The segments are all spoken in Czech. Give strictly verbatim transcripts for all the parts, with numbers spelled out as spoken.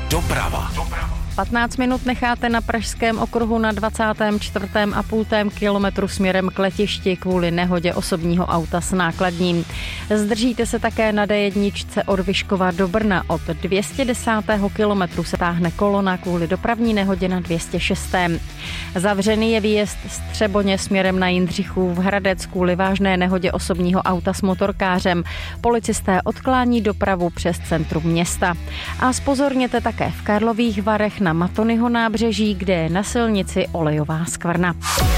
Doprava. patnáct minut necháte na Pražském okruhu na dvacátém čtvrtém a půl kilometru směrem k letišti kvůli nehodě osobního auta s nákladním. Zdržíte se také na dé jedna od Vyškova do Brna. Od dvě stě desátého kilometru se táhne kolona kvůli dopravní nehodě na dvě stě šestém Zavřený je výjezd z Třeboně směrem na Jindřichův Hradec kvůli vážné nehodě osobního auta s motorkářem. Policisté odklání dopravu přes centrum města. A zpozorněte také v Karlových Varech na Matonyho nábřeží, kde je na silnici olejová skvrna.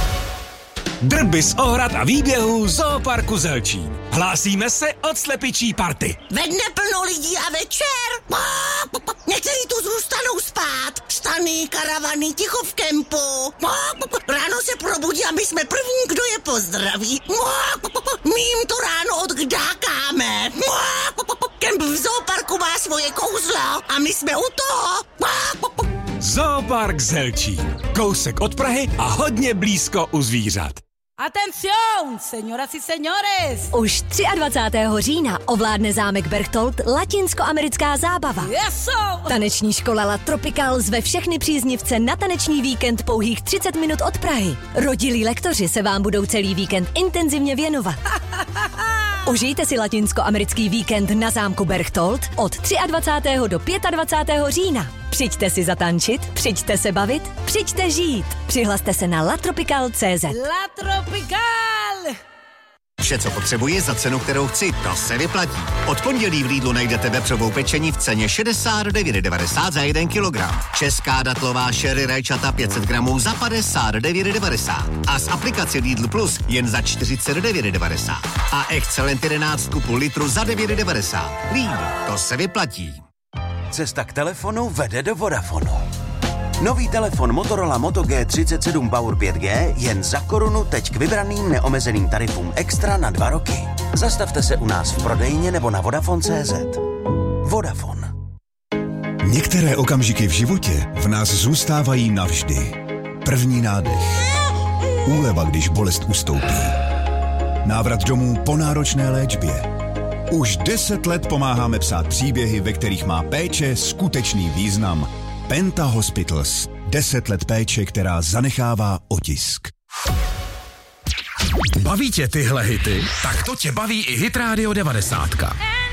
Drby z ohrad a výběhů Zooparku Zelčín. Hlásíme se od slepičí party. Ve dne plno lidí a večer. Někteří tu zůstanou spát. Stany, karavany, ticho v kempu. Ráno se probudí a my jsme první, kdo je pozdraví. My jim to ráno odkdákáme. Kemp v Zooparku má svoje kouzlo a my jsme u toho. Zoopark Zelčín. Kousek od Prahy a hodně blízko u zvířat. Atención, señoras y señores! Už dvacátého třetího října ovládne zámek Berchtold latinskoamerická zábava. Yeso! Taneční škola La Tropical zve všechny příznivce na taneční víkend pouhých třicet minut od Prahy. Rodilí lektoři se vám budou celý víkend intenzivně věnovat. Užijte si latinskoamerický víkend na zámku Berchtold od dvacátého třetího do dvacátého pátého října. Přijďte si zatančit, přijďte se bavit, přijďte žít. Přihlaste se na latropical tečka cé zet. La Tropical! Vše, co potřebuji za cenu, kterou chci, to se vyplatí. Od pondělí v Lidlu najdete vepřovou pečení v ceně šedesát devět devadesát za jeden kilogram. Česká datlová sherry rajčata pět set gramů za padesát devět devadesát. A z aplikaci Lidl Plus jen za čtyřicet devět devadesát. A Excellent jedenáct půl litru za devět devadesát. Lidl, to se vyplatí. Cesta k telefonu vede do Vodafonu. Nový telefon Motorola Moto G třicet sedm Power pět G jen za korunu teď k vybraným neomezeným tarifům extra na dva roky. Zastavte se u nás v prodejně nebo na Vodafone tečka cé zet. Vodafone. Některé okamžiky v životě v nás zůstávají navždy. První nádech. Úleva, když bolest ustoupí. Návrat domů po náročné léčbě. Už deset let pomáháme psát příběhy, ve kterých má péče skutečný význam. Penta Hospitals. Deset let péče, která zanechává otisk. Baví tě tyhle hity? Tak to tě baví i Hit Radio devadesát.